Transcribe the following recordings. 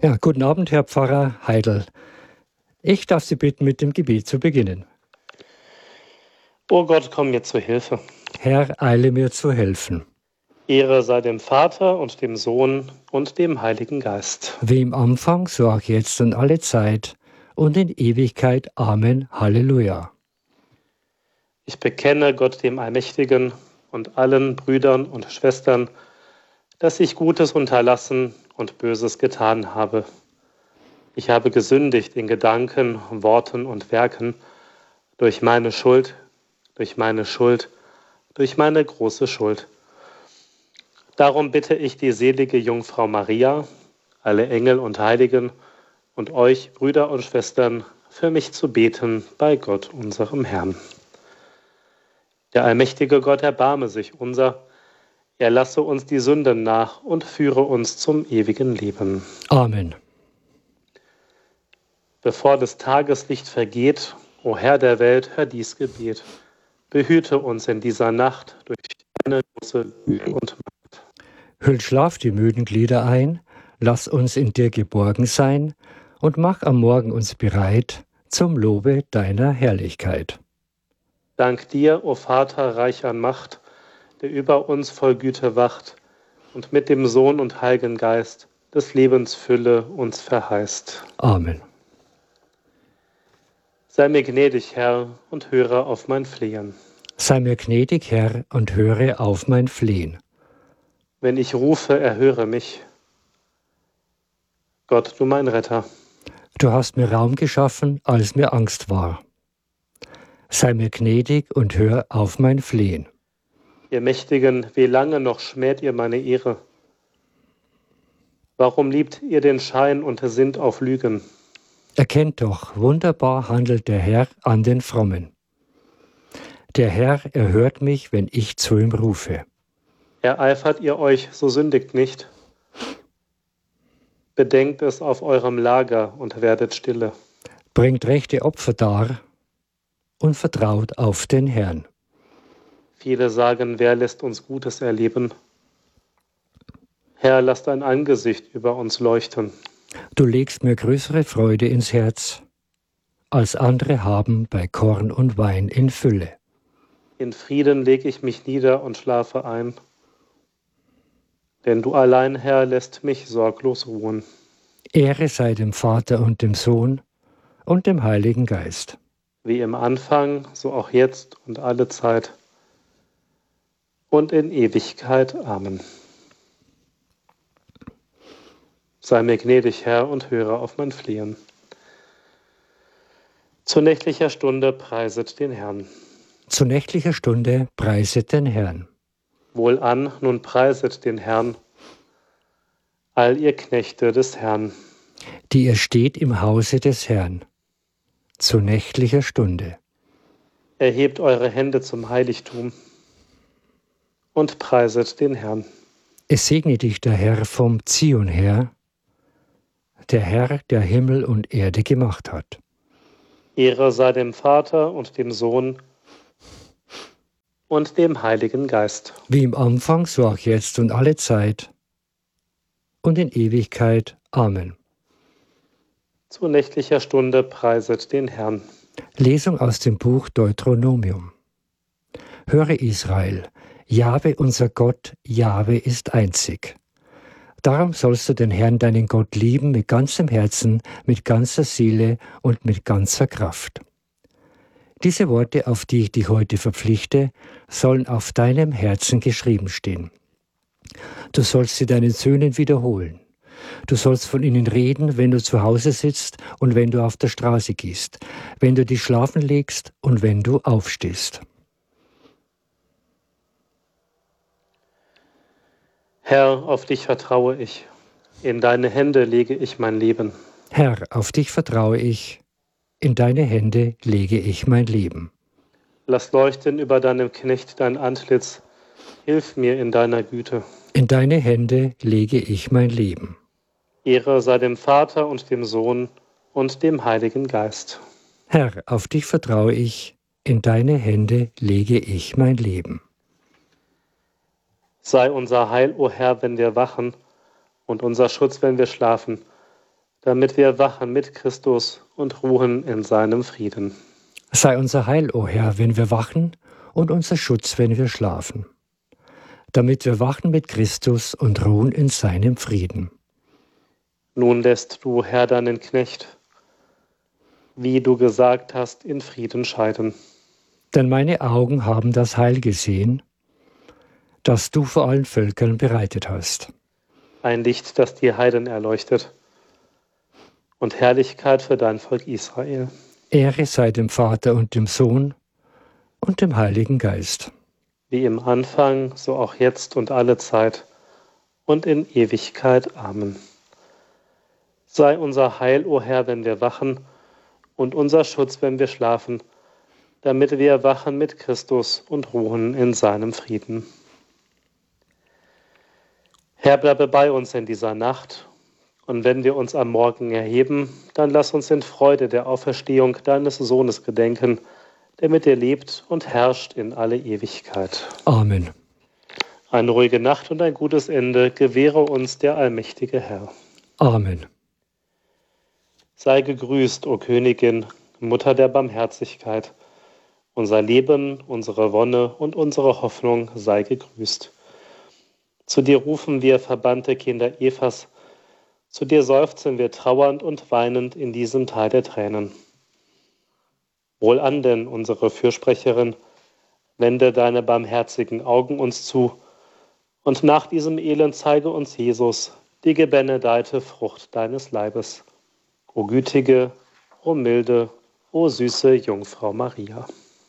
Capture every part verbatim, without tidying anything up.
Ja, guten Abend, Herr Pfarrer Heidel. Ich darf Sie bitten, mit dem Gebet zu beginnen. O Gott, komm mir zu Hilfe. Herr, eile mir zu helfen. Ehre sei dem Vater und dem Sohn und dem Heiligen Geist. Wie im Anfang, so auch jetzt und alle Zeit und in Ewigkeit. Amen. Halleluja. Ich bekenne Gott dem Allmächtigen und allen Brüdern und Schwestern, dass ich Gutes unterlassen und Böses getan habe. Ich habe gesündigt in Gedanken, Worten und Werken durch meine Schuld, durch meine Schuld, durch meine große Schuld. Darum bitte ich die selige Jungfrau Maria, alle Engel und Heiligen und euch, Brüder und Schwestern, für mich zu beten bei Gott, unserem Herrn. Der allmächtige Gott erbarme sich unser, er lasse uns die Sünden nach und führe uns zum ewigen Leben. Amen. Bevor das Tageslicht vergeht, o Herr der Welt, hör dies Gebet. Behüte uns in dieser Nacht durch deine große Güte und Macht. Hüll Schlaf die müden Glieder ein, lass uns in dir geborgen sein und mach am Morgen uns bereit zum Lobe deiner Herrlichkeit. Dank dir, o Vater, reich an Macht, der über uns voll Güte wacht und mit dem Sohn und Heiligen Geist des Lebens Fülle uns verheißt. Amen. Sei mir gnädig, Herr, und höre auf mein Flehen. Sei mir gnädig, Herr, und höre auf mein Flehen. Wenn ich rufe, erhöre mich. Gott, du mein Retter. Du hast mir Raum geschaffen, als mir Angst war. Sei mir gnädig und hör auf mein Flehen. Ihr Mächtigen, wie lange noch schmäht ihr meine Ehre? Warum liebt ihr den Schein und sinnt auf Lügen? Erkennt doch, wunderbar handelt der Herr an den Frommen. Der Herr erhört mich, wenn ich zu ihm rufe. Ereifert ihr euch, so sündigt nicht. Bedenkt es auf eurem Lager und werdet stille. Bringt rechte Opfer dar und vertraut auf den Herrn. Viele sagen, wer lässt uns Gutes erleben? Herr, lass dein Angesicht über uns leuchten. Du legst mir größere Freude ins Herz, als andere haben bei Korn und Wein in Fülle. In Frieden leg ich mich nieder und schlafe ein. Denn du allein, Herr, lässt mich sorglos ruhen. Ehre sei dem Vater und dem Sohn und dem Heiligen Geist. Wie im Anfang, so auch jetzt und alle Zeit und in Ewigkeit. Amen. Sei mir gnädig, Herr, und höre auf mein Flehen. Zu nächtlicher Stunde preiset den Herrn. Zu nächtlicher Stunde preiset den Herrn. Wohlan, nun preiset den Herrn, all ihr Knechte des Herrn, die ihr steht im Hause des Herrn. Zu nächtlicher Stunde. Erhebt eure Hände zum Heiligtum und preiset den Herrn. Es segne dich der Herr vom Zion her, der Herr, der Himmel und Erde gemacht hat. Ehre sei dem Vater und dem Sohn und dem Heiligen Geist. Wie im Anfang, so auch jetzt und alle Zeit und in Ewigkeit. Amen. Zu nächtlicher Stunde preiset den Herrn. Lesung aus dem Buch Deuteronomium. Höre Israel, Jahwe unser Gott, Jahwe ist einzig. Darum sollst du den Herrn, deinen Gott, lieben mit ganzem Herzen, mit ganzer Seele und mit ganzer Kraft. Diese Worte, auf die ich dich heute verpflichte, sollen auf deinem Herzen geschrieben stehen. Du sollst sie deinen Söhnen wiederholen. Du sollst von ihnen reden, wenn du zu Hause sitzt und wenn du auf der Straße gehst, wenn du dich schlafen legst und wenn du aufstehst. Herr, auf dich vertraue ich. In deine Hände lege ich mein Leben. Herr, auf dich vertraue ich. In deine Hände lege ich mein Leben. Lass leuchten über deinem Knecht dein Antlitz. Hilf mir in deiner Güte. In deine Hände lege ich mein Leben. Ehre sei dem Vater und dem Sohn und dem Heiligen Geist. Herr, auf dich vertraue ich. In deine Hände lege ich mein Leben. Sei unser Heil, o Herr, wenn wir wachen, und unser Schutz, wenn wir schlafen. damit wir wachen mit Christus und ruhen in seinem Frieden. Sei unser Heil, o Herr, wenn wir wachen, und unser Schutz, wenn wir schlafen, damit wir wachen mit Christus und ruhen in seinem Frieden. Nun lässt du, Herr, deinen Knecht, wie du gesagt hast, in Frieden scheiden. Denn meine Augen haben das Heil gesehen, das du vor allen Völkern bereitet hast. Ein Licht, das die Heiden erleuchtet, und Herrlichkeit für dein Volk Israel. Ehre sei dem Vater und dem Sohn und dem Heiligen Geist. Wie im Anfang, so auch jetzt und alle Zeit und in Ewigkeit. Amen. Sei unser Heil, o Herr, wenn wir wachen, und unser Schutz, wenn wir schlafen, damit wir wachen mit Christus und ruhen in seinem Frieden. Herr, bleibe bei uns in dieser Nacht, und wenn wir uns am Morgen erheben, dann lass uns in Freude der Auferstehung deines Sohnes gedenken, der mit dir lebt und herrscht in alle Ewigkeit. Amen. Eine ruhige Nacht und ein gutes Ende gewähre uns der allmächtige Herr. Amen. Sei gegrüßt, o Königin, Mutter der Barmherzigkeit. Unser Leben, unsere Wonne und unsere Hoffnung sei gegrüßt. Zu dir rufen wir, verbannte Kinder Evas, zu dir seufzen wir trauernd und weinend in diesem Tal der Tränen. Wohlan denn, unsere Fürsprecherin, wende deine barmherzigen Augen uns zu, und nach diesem Elend zeige uns Jesus, die gebenedeite Frucht deines Leibes. O gütige, o milde, o süße Jungfrau Maria.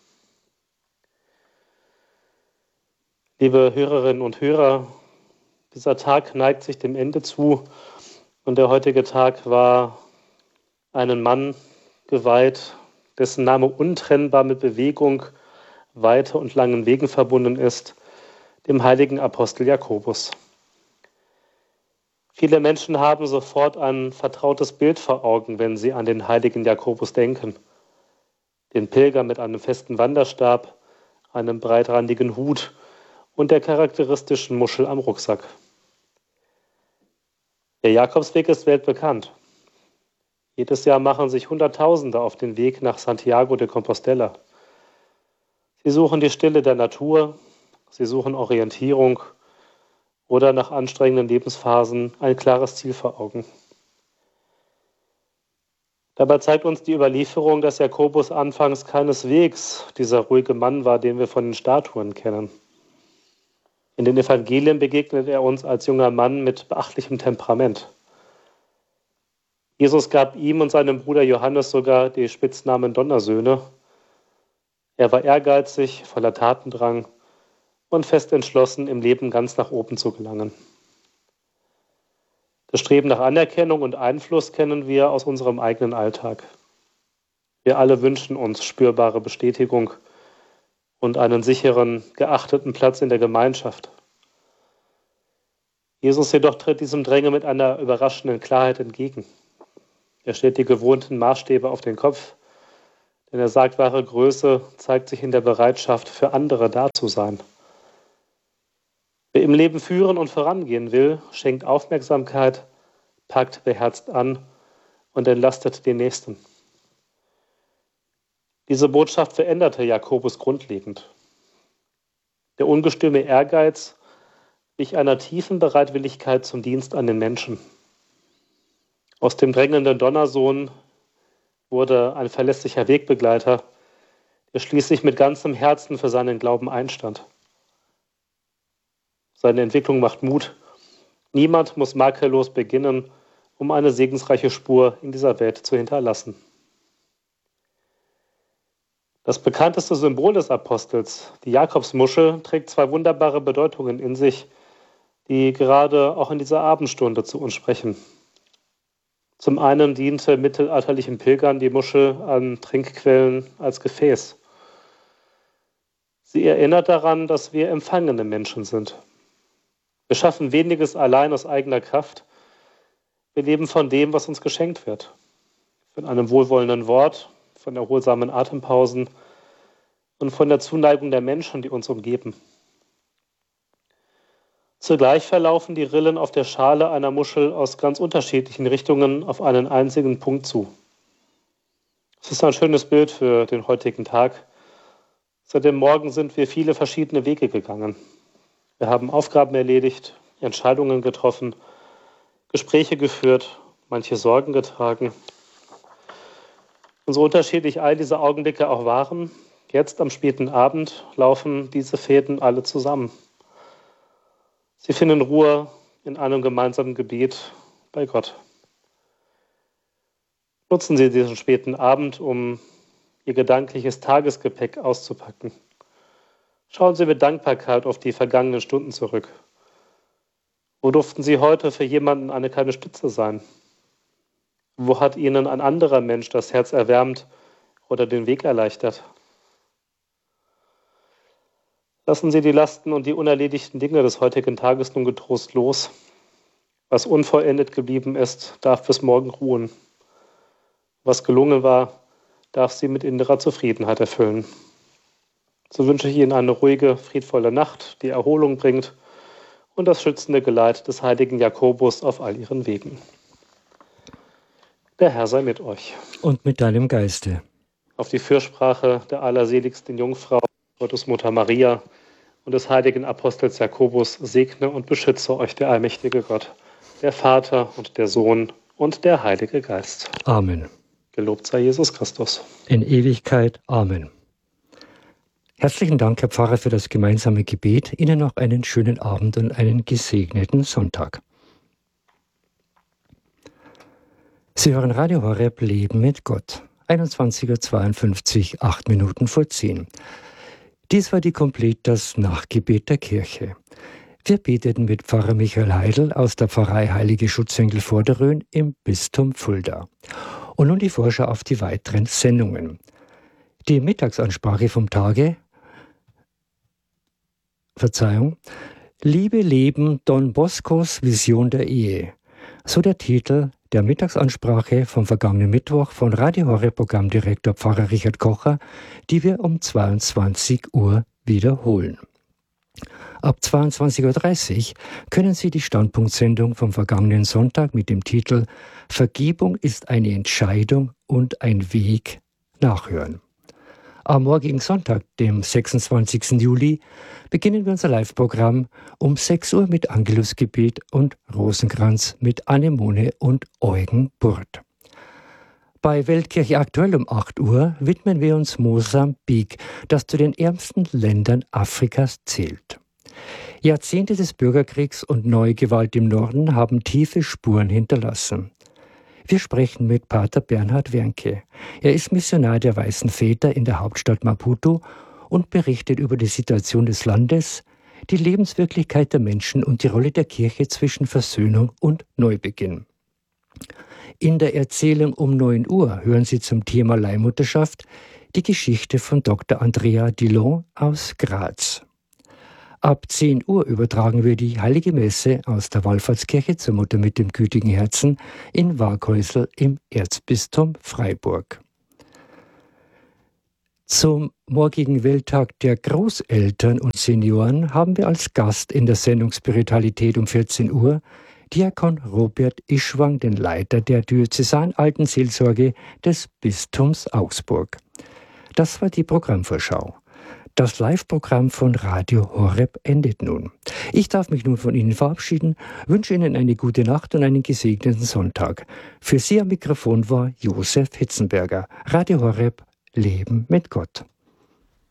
Liebe Hörerinnen und Hörer, dieser Tag neigt sich dem Ende zu, und der heutige Tag war einem Mann geweiht, dessen Name untrennbar mit Bewegung, Weite und langen Wegen verbunden ist, dem heiligen Apostel Jakobus. Viele Menschen haben sofort ein vertrautes Bild vor Augen, wenn sie an den heiligen Jakobus denken. Den Pilger mit einem festen Wanderstab, einem breitrandigen Hut und der charakteristischen Muschel am Rucksack. Der Jakobsweg ist weltbekannt. Jedes Jahr machen sich Hunderttausende auf den Weg nach Santiago de Compostela. Sie suchen die Stille der Natur, sie suchen Orientierung oder nach anstrengenden Lebensphasen ein klares Ziel vor Augen. Dabei zeigt uns die Überlieferung, dass Jakobus anfangs keineswegs dieser ruhige Mann war, den wir von den Statuen kennen. In den Evangelien begegnet er uns als junger Mann mit beachtlichem Temperament. Jesus gab ihm und seinem Bruder Johannes sogar die Spitznamen Donnersöhne. Er war ehrgeizig, voller Tatendrang und fest entschlossen, im Leben ganz nach oben zu gelangen. Das Streben nach Anerkennung und Einfluss kennen wir aus unserem eigenen Alltag. Wir alle wünschen uns spürbare Bestätigung und einen sicheren, geachteten Platz in der Gemeinschaft. Jesus jedoch tritt diesem Drängen mit einer überraschenden Klarheit entgegen. Er stellt die gewohnten Maßstäbe auf den Kopf, denn er sagt, wahre Größe zeigt sich in der Bereitschaft, für andere da zu sein. Wer im Leben führen und vorangehen will, schenkt Aufmerksamkeit, packt beherzt an und entlastet den Nächsten. Diese Botschaft veränderte Jakobus grundlegend. Der ungestüme Ehrgeiz wich einer tiefen Bereitwilligkeit zum Dienst an den Menschen. Aus dem drängenden Donnersohn wurde ein verlässlicher Wegbegleiter, der schließlich mit ganzem Herzen für seinen Glauben einstand. Seine Entwicklung macht Mut. Niemand muss makellos beginnen, um eine segensreiche Spur in dieser Welt zu hinterlassen. Das bekannteste Symbol des Apostels, die Jakobsmuschel, trägt zwei wunderbare Bedeutungen in sich, die gerade auch in dieser Abendstunde zu uns sprechen. Zum einen diente mittelalterlichen Pilgern die Muschel an Trinkquellen als Gefäß. Sie erinnert daran, dass wir empfangene Menschen sind. Wir schaffen weniges allein aus eigener Kraft. Wir leben von dem, was uns geschenkt wird. Von einem wohlwollenden Wort, von erholsamen Atempausen und von der Zuneigung der Menschen, die uns umgeben. Zugleich verlaufen die Rillen auf der Schale einer Muschel aus ganz unterschiedlichen Richtungen auf einen einzigen Punkt zu. Es ist ein schönes Bild für den heutigen Tag. Seit dem Morgen sind wir viele verschiedene Wege gegangen. Wir haben Aufgaben erledigt, Entscheidungen getroffen, Gespräche geführt, manche Sorgen getragen. Und so unterschiedlich all diese Augenblicke auch waren, jetzt am späten Abend laufen diese Fäden alle zusammen. Sie finden Ruhe in einem gemeinsamen Gebet bei Gott. Nutzen Sie diesen späten Abend, um Ihr gedankliches Tagesgepäck auszupacken. Schauen Sie mit Dankbarkeit auf die vergangenen Stunden zurück. Wo durften Sie heute für jemanden eine kleine Stütze sein? Wo hat Ihnen ein anderer Mensch das Herz erwärmt oder den Weg erleichtert? Lassen Sie die Lasten und die unerledigten Dinge des heutigen Tages nun getrost los. Was unvollendet geblieben ist, darf bis morgen ruhen. Was gelungen war, darf Sie mit innerer Zufriedenheit erfüllen. So wünsche ich Ihnen eine ruhige, friedvolle Nacht, die Erholung bringt und das schützende Geleit des heiligen Jakobus auf all Ihren Wegen. Der Herr sei mit euch. Und mit deinem Geiste. Auf die Fürsprache der allerseligsten Jungfrau, Gottesmutter Maria und des heiligen Apostels Jakobus segne und beschütze euch der allmächtige Gott, der Vater und der Sohn und der Heilige Geist. Amen. Gelobt sei Jesus Christus. In Ewigkeit. Amen. Herzlichen Dank, Herr Pfarrer, für das gemeinsame Gebet. Ihnen noch einen schönen Abend und einen gesegneten Sonntag. Sie hören Radio Horeb Leben mit Gott. einundzwanzig Uhr zweiundfünfzig, acht Minuten vor zehn. Dies war die Komplett, das Nachgebet der Kirche. Wir beteten mit Pfarrer Michael Heidel aus der Pfarrei Heilige Schutzengel Vorderrhön im Bistum Fulda. Und nun die Vorschau auf die weiteren Sendungen. Die Mittagsansprache vom Tage, Verzeihung, Liebe, Leben, Don Boscos Vision der Ehe. So der Titel der Mittagsansprache vom vergangenen Mittwoch von Radio Horeb Programmdirektor Pfarrer Richard Kocher, die wir um zweiundzwanzig Uhr wiederholen. Ab zweiundzwanzig Uhr dreißig können Sie die Standpunktsendung vom vergangenen Sonntag mit dem Titel Vergebung ist eine Entscheidung und ein Weg nachhören. Am morgigen Sonntag, dem sechsundzwanzigsten Juli, beginnen wir unser Live-Programm um sechs Uhr mit Angelusgebet und Rosenkranz mit Anemone und Eugen Burt. Bei Weltkirche aktuell um acht Uhr widmen wir uns Mosambik, das zu den ärmsten Ländern Afrikas zählt. Jahrzehnte des Bürgerkriegs und neue Gewalt im Norden haben tiefe Spuren hinterlassen. Wir sprechen mit Pater Bernhard Wernke. Er ist Missionar der Weißen Väter in der Hauptstadt Maputo und berichtet über die Situation des Landes, die Lebenswirklichkeit der Menschen und die Rolle der Kirche zwischen Versöhnung und Neubeginn. In der Erzählung um neun Uhr hören Sie zum Thema Leihmutterschaft die Geschichte von Doktor Andrea Dillon aus Graz. Ab zehn Uhr übertragen wir die Heilige Messe aus der Wallfahrtskirche zur Mutter mit dem gütigen Herzen in Waaghäusl im Erzbistum Freiburg. Zum morgigen Welttag der Großeltern und Senioren haben wir als Gast in der Sendung Spiritualität um vierzehn Uhr Diakon Robert Ischwang, den Leiter der Diözesanaltenseelsorge des Bistums Augsburg. Das war die Programmvorschau. Das Live-Programm von Radio Horeb endet nun. Ich darf mich nun von Ihnen verabschieden, wünsche Ihnen eine gute Nacht und einen gesegneten Sonntag. Für Sie am Mikrofon war Josef Hitzenberger. Radio Horeb, Leben mit Gott.